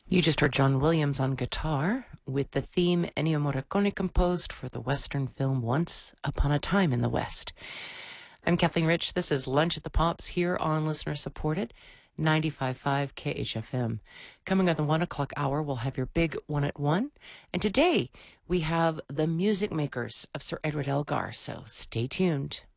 You just heard John Williams on guitar with the theme Ennio Morricone composed for the Western film Once Upon a Time in the West. I'm Kathleen Rich. This is Lunch at the Pops here on listener-supported 95.5 KHFM. Coming at the 1 o'clock hour, we'll have your big one at 1. And today, we have the music makers of Sir Edward Elgar, so stay tuned.